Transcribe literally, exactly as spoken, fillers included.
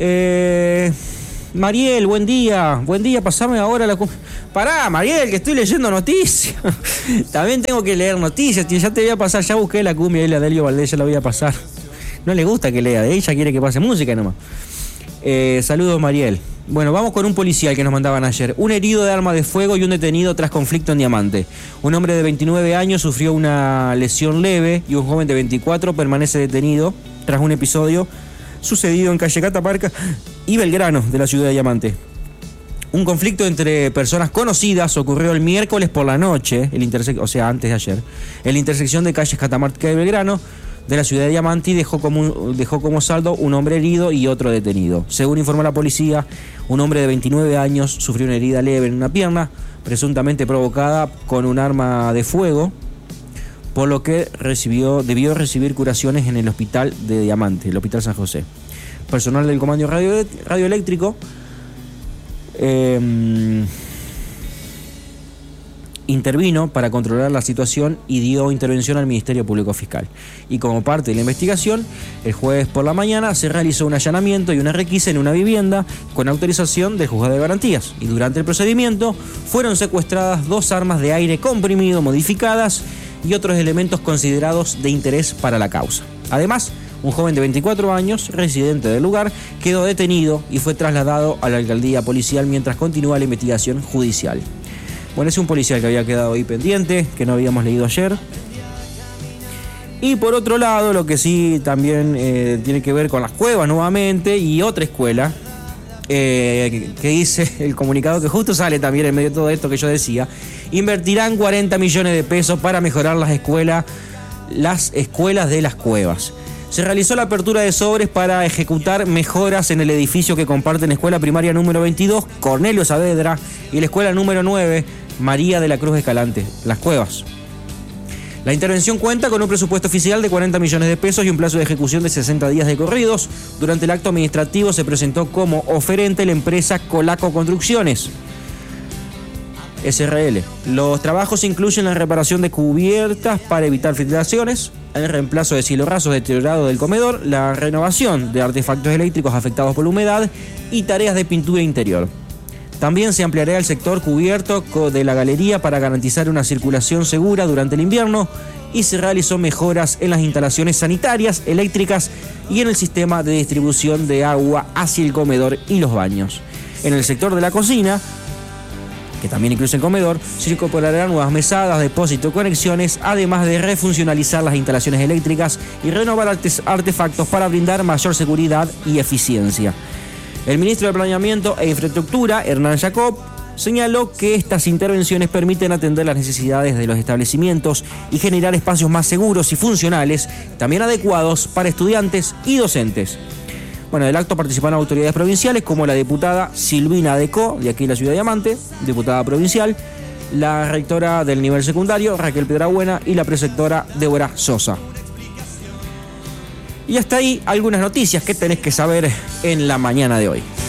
Eh, Mariel, buen día. Buen día, pasame ahora la... Pará, Mariel, que estoy leyendo noticias. También tengo que leer noticias. Ya te voy a pasar, ya busqué la cumbia y la Delio Valdés, ya la voy a pasar. No le gusta que lea, ella quiere que pase música nomás. Eh, saludos, Mariel. Bueno, vamos con un policial que nos mandaban ayer. Un herido de arma de fuego y un detenido tras conflicto en Diamante. Un hombre de veintinueve años sufrió una lesión leve y un joven de veinticuatro permanece detenido tras un episodio sucedido en calle Catamarca y Belgrano de la ciudad de Diamante. Un conflicto entre personas conocidas ocurrió el miércoles por la noche, el intersec- o sea, antes de ayer, en la intersección de calles Catamarca y Belgrano de la ciudad de Diamante y dejó como, dejó como saldo un hombre herido y otro detenido. Según informó la policía, un hombre de veintinueve años sufrió una herida leve en una pierna, presuntamente provocada con un arma de fuego, por lo que recibió, debió recibir curaciones en el hospital de Diamante, el Hospital San José. Personal del Comando Radio, Radioeléctrico eh, intervino para controlar la situación y dio intervención al Ministerio Público Fiscal. Y como parte de la investigación, el jueves por la mañana se realizó un allanamiento y una requisa en una vivienda con autorización del Juzgado de Garantías. Y durante el procedimiento fueron secuestradas dos armas de aire comprimido modificadas y otros elementos considerados de interés para la causa. Además, un joven de veinticuatro años, residente del lugar, quedó detenido y fue trasladado a la alcaldía policial mientras continúa la investigación judicial. Bueno, es un policial que había quedado ahí pendiente, que no habíamos leído ayer. Y por otro lado, lo que sí también eh, tiene que ver con las cuevas nuevamente y otra escuela, eh, que, que dice el comunicado que justo sale también en medio de todo esto que yo decía, invertirán cuarenta millones de pesos para mejorar las escuelas, las escuelas de las cuevas. Se realizó la apertura de sobres para ejecutar mejoras en el edificio que comparten Escuela Primaria número veintidós, Cornelio Saavedra, y la Escuela número nueve, María de la Cruz Escalante, Las Cuevas. La intervención cuenta con un presupuesto oficial de cuarenta millones de pesos y un plazo de ejecución de sesenta días de corridos. Durante el acto administrativo se presentó como oferente la empresa Colaco Construcciones S R L. Los trabajos incluyen la reparación de cubiertas para evitar filtraciones, el reemplazo de silorrazos deteriorados del comedor, la renovación de artefactos eléctricos afectados por la humedad y tareas de pintura interior. También se ampliará el sector cubierto de la galería para garantizar una circulación segura durante el invierno y se realizó mejoras en las instalaciones sanitarias, eléctricas y en el sistema de distribución de agua hacia el comedor y los baños. En el sector de la cocina, que también incluye el comedor, se incorporarán nuevas mesadas, depósitos, conexiones, además de refuncionalizar las instalaciones eléctricas y renovar artefactos para brindar mayor seguridad y eficiencia. El ministro de Planeamiento e Infraestructura, Hernán Jacob, señaló que estas intervenciones permiten atender las necesidades de los establecimientos y generar espacios más seguros y funcionales, también adecuados para estudiantes y docentes. Bueno, del acto participaron autoridades provinciales como la diputada Silvina Decó, de aquí en la ciudad de Diamante, diputada provincial, la rectora del nivel secundario, Raquel Piedrabuena, y la preceptora Débora Sosa. Y hasta ahí algunas noticias que tenés que saber en la mañana de hoy.